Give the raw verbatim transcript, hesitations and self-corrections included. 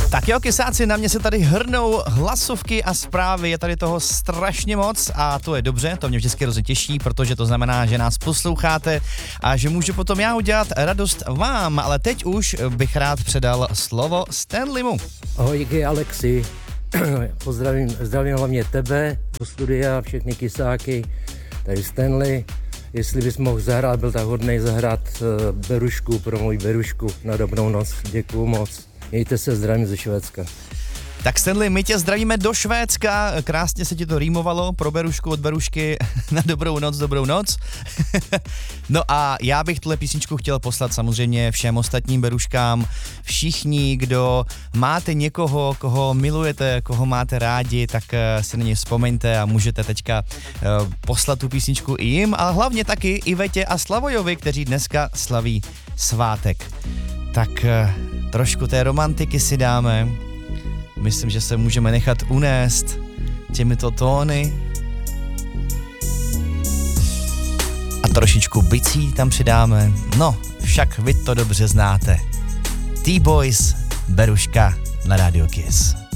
Tak jo, kysáci, na mě se tady hrnou hlasovky a zprávy, je tady toho strašně moc a to je dobře, to mě vždycky hrozně těší, protože to znamená, že nás posloucháte a že můžu potom já udělat radost vám, ale teď už bych rád předal slovo Stanleymu. Ahoj, díky Alexi, pozdravím, zdravím hlavně tebe do studia, všechny kysáky, tady Stanley. Jestli bys mohl zahrát, byl tak hodnej zahrát uh, Berušku pro můj Berušku na dobrou noc, děkuju moc. Mějte se, zdravím ze Švédska. Tak Stanley, my tě zdravíme do Švédska, krásně se ti to rýmovalo, pro Berušku od Berušky na dobrou noc, dobrou noc. No a já bych tuhle písničku chtěl poslat samozřejmě všem ostatním Beruškám, všichni, kdo máte někoho, koho milujete, koho máte rádi, tak si na něj vzpomeňte a můžete teďka poslat tu písničku i jim, ale hlavně taky Ivetě a Slavojovi, kteří dneska slaví svátek. Tak trošku té romantiky si dáme. Myslím, že se můžeme nechat unést těmito tóny. A trošičku bicí tam přidáme. No, však vy to dobře znáte. T-Boys, Beruška na Radio Kiss.